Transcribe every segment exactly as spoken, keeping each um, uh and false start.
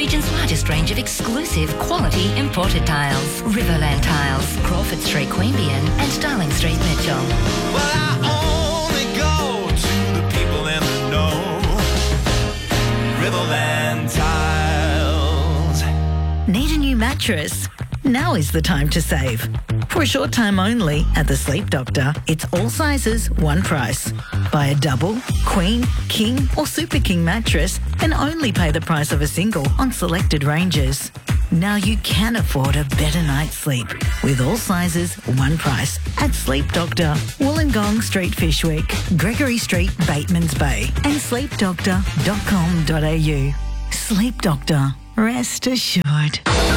Region's largest range of exclusive quality imported tiles. Riverland Tiles, Crawford Street, Queanbeyan and Darling Street, Mitchell. Well, I only go to the people in the know. Riverland Tiles. Need a new mattress? Now is the time to save. For a short time only at the Sleep Doctor, it's all sizes, one price. Buy a double, queen, king or super king mattress and only pay the price of a single on selected ranges. Now you can afford a better night's sleep with all sizes, one price at Sleep Doctor, Wollongong Street, Fishwick, Gregory Street, Batemans Bay and sleep doctor dot com dot a u. Sleep Doctor, rest assured.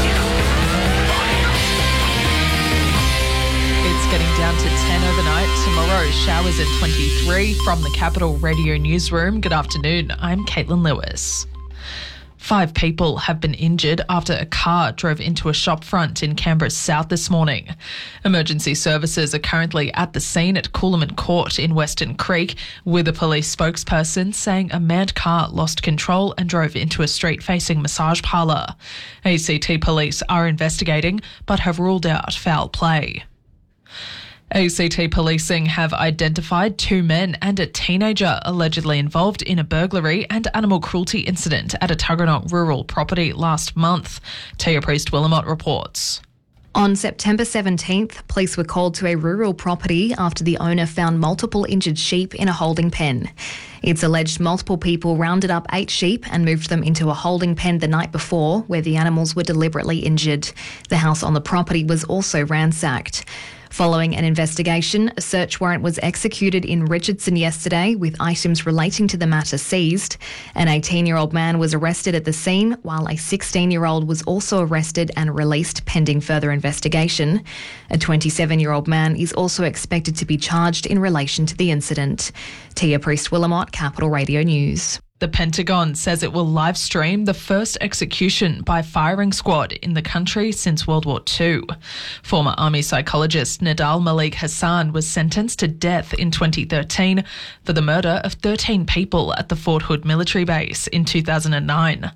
Getting down to ten overnight. Tomorrow, showers at twenty-three from the Capital Radio Newsroom. Good afternoon. I'm Caitlin Lewis. Five people have been injured after a car drove into a shop front in Canberra's south this morning. Emergency services are currently at the scene at Coolaman Court in Western Creek, with a police spokesperson saying a manned car lost control and drove into a street-facing massage parlour. A C T police are investigating but have ruled out foul play. A C T policing have identified two men and a teenager allegedly involved in a burglary and animal cruelty incident at a Tuggeranong rural property last month. Tia Priest-Willamot reports. On September seventeenth, police were called to a rural property after the owner found multiple injured sheep in a holding pen. It's alleged multiple people rounded up eight sheep and moved them into a holding pen the night before, where the animals were deliberately injured. The house on the property was also ransacked. Following an investigation, a search warrant was executed in Richardson yesterday with items relating to the matter seized. An eighteen-year-old man was arrested at the scene, while a sixteen-year-old was also arrested and released pending further investigation. A twenty-seven-year-old man is also expected to be charged in relation to the incident. Tia Priest-Willamot, Capital Radio News. The Pentagon says it will live stream the first execution by firing squad in the country since World War Two. Former Army psychologist Nadal Malik Hassan was sentenced to death in twenty thirteen for the murder of thirteen people at the Fort Hood military base in two thousand nine.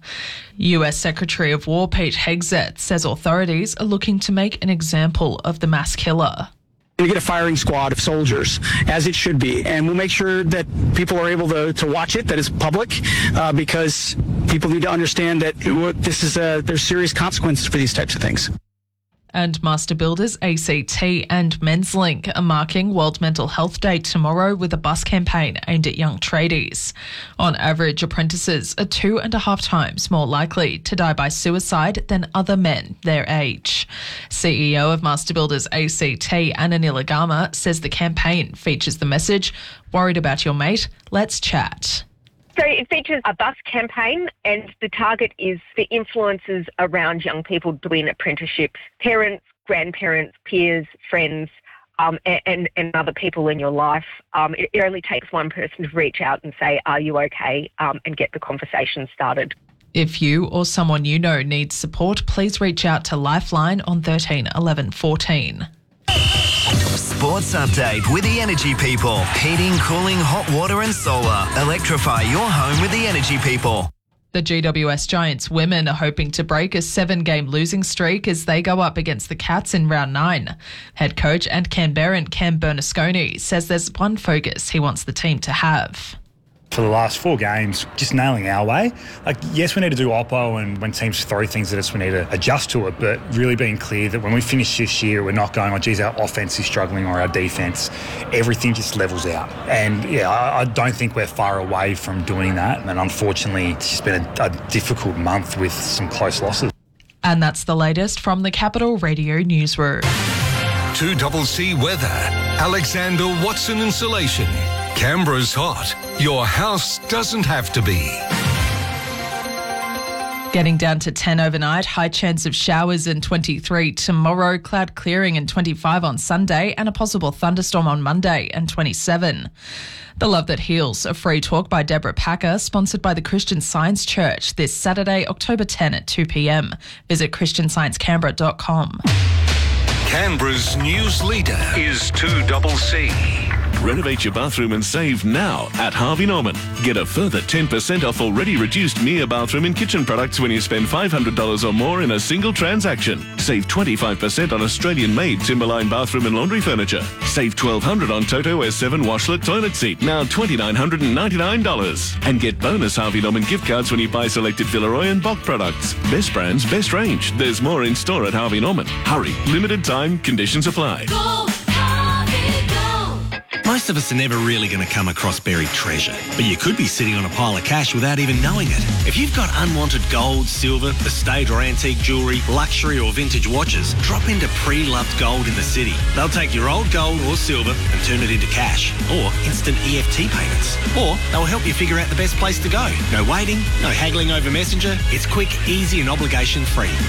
U S Secretary of War Pete Hegseth says authorities are looking to make an example of the mass killer. We get a firing squad of soldiers, as it should be, and we'll make sure that people are able to, to watch it, that it's public, uh, because people need to understand that this is a, there's serious consequences for these types of things. And Master Builders A C T and Menslink are marking World Mental Health Day tomorrow with a bus campaign aimed at young tradies. On average, apprentices are two and a half times more likely to die by suicide than other men their age. C E O of Master Builders A C T, Anna Nilagama, says the campaign features the message, "Worried about your mate? Let's chat." So it features a bus campaign, and the target is the influences around young people doing apprenticeships, parents, grandparents, peers, friends, um, and, and other people in your life. Um, it, it only takes one person to reach out and say, "Are you okay?" um, and get the conversation started. If you or someone you know needs support, please reach out to Lifeline on thirteen eleven fourteen. Sports update with the Energy People. Heating, cooling, hot water and solar. Electrify your home with the Energy People. The G W S Giants women are hoping to break a seven-game losing streak as they go up against the Cats in round nine. Head coach and Canberran Cam Bernasconi says there's one focus he wants the team to have. For the last four games, just nailing our way. Like, yes, we need to do oppo, and when teams throw things at us, we need to adjust to it, but really being clear that when we finish this year, we're not going, oh, geez, our offense is struggling or our defence. Everything just levels out. And, yeah, I, I don't think we're far away from doing that. And unfortunately, it's just been a, a difficult month with some close losses. And that's the latest from the Capital Radio Newsroom. two C C weather. Alexander Watson Insulation. Canberra's hot. Your house doesn't have to be. Getting down to ten overnight, high chance of showers and twenty-three tomorrow, cloud clearing and twenty-five on Sunday, and a possible thunderstorm on Monday and twenty-seven. The Love That Heals, a free talk by Deborah Packer, sponsored by the Christian Science Church this Saturday, October tenth at two p.m. Visit christian science canberra dot com. Canberra's news leader is two C C. Renovate your bathroom and save now at Harvey Norman. Get a further ten percent off already reduced Mia bathroom and kitchen products when you spend five hundred dollars or more in a single transaction. Save twenty-five percent on Australian-made Timberline bathroom and laundry furniture. Save twelve hundred dollars on Toto S seven washlet toilet seat, now two thousand nine hundred ninety-nine dollars. And get bonus Harvey Norman gift cards when you buy selected Villeroy and Bock products. Best brands, best range. There's more in store at Harvey Norman. Hurry, limited time, conditions apply. Go, Harvey, go. Most of us are never really going to come across buried treasure, but you could be sitting on a pile of cash without even knowing it. If you've got unwanted gold, silver, estate or antique jewellery, luxury or vintage watches, drop into Pre-Loved Gold in the city. They'll take your old gold or silver and turn it into cash or instant E F T payments. Or they'll help you figure out the best place to go. No waiting, no haggling over Messenger. It's quick, easy and obligation free.